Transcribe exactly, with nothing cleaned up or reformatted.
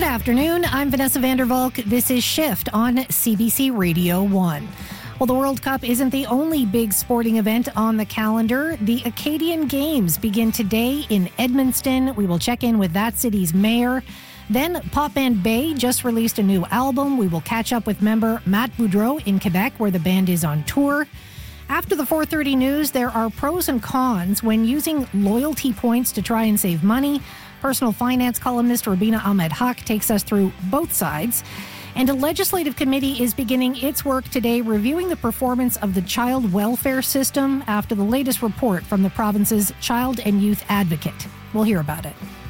afternoon. I'm Vanessa Vandervalk. This is Shift on C B C Radio one. Well, the World Cup isn't the only big sporting event on the calendar. The Acadian Games begin today in Edmundston. We will check in with that city's mayor. Then Pop Band Bay just released a new album. We will catch up with member Matt Boudreau in Quebec, where the band is on tour. After the four thirty news, there are pros and cons when using loyalty points to try and save money. Personal finance columnist Rubina Ahmed Haq takes us through both sides. And a legislative committee is beginning its work today reviewing the performance of the child welfare system after the latest report from the province's Child and Youth Advocate. We'll hear about it.